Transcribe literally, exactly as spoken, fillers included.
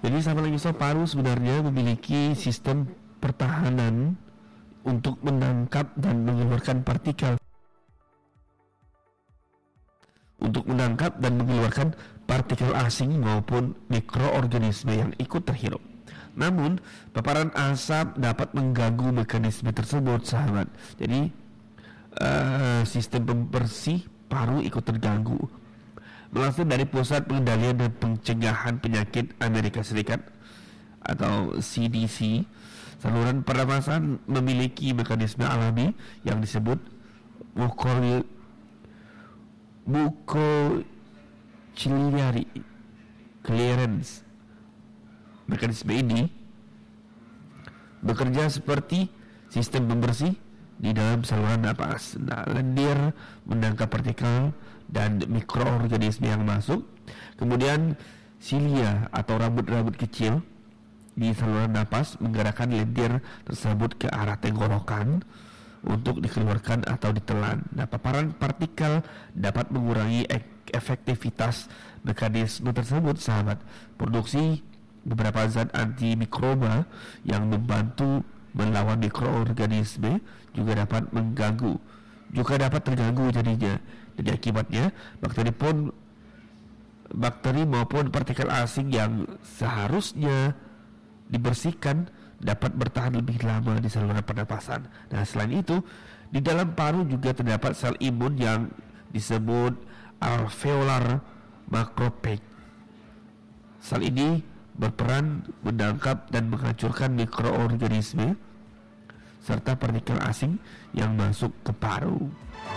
Jadi sama lagi, so paru sebenarnya memiliki sistem pertahanan untuk menangkap dan mengeluarkan partikel untuk menangkap dan mengeluarkan partikel asing maupun mikroorganisme yang ikut terhirup. Namun, paparan asap dapat mengganggu mekanisme tersebut, sahabat. Jadi, uh, sistem pembersih paru ikut terganggu. Melansir dari Pusat Pengendalian dan Pencegahan Penyakit Amerika Serikat atau C D C, saluran pernapasan memiliki mekanisme alami yang disebut mucociliary mucociliary clearance. Mekanisme ini bekerja seperti sistem pembersih di dalam saluran napas. Nah, lendir menangkap partikel dan mikroorganisme yang masuk. Kemudian silia atau rambut-rambut kecil di saluran napas menggerakkan lendir tersebut ke arah tenggorokan untuk dikeluarkan atau ditelan. Nah, paparan partikel dapat mengurangi ek- efektivitas mekanisme tersebut, sahabat. Produksi beberapa zat antimikroba yang membantu melawan mikroorganisme juga dapat mengganggu, juga dapat terganggu jadinya. Jadi akibatnya bakteri pun bakteri maupun partikel asing yang seharusnya dibersihkan dapat bertahan lebih lama di saluran pernapasan. Nah, selain itu, di dalam paru juga terdapat sel imun yang disebut alveolar macrophage. Sel ini berperan menangkap dan menghancurkan mikroorganisme serta partikel asing yang masuk ke paru.